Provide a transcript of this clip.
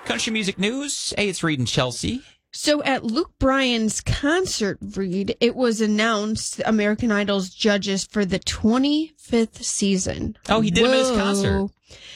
Country music news. Hey, it's Reed and Chelsea. So at Luke Bryan's concert, Reed, it was announced American Idol's judges for the 25th season. Oh, he did him at his concert.